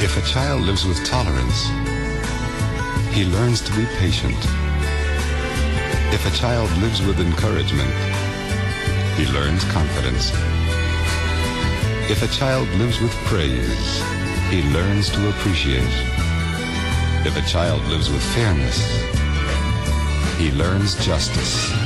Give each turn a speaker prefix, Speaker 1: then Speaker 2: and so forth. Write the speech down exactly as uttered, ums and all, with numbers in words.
Speaker 1: If a child lives with tolerance, he learns to be patient. If a child lives with encouragement, he learns confidence. If a child lives with praise, he learns to appreciate. If a child lives with fairness, he learns justice.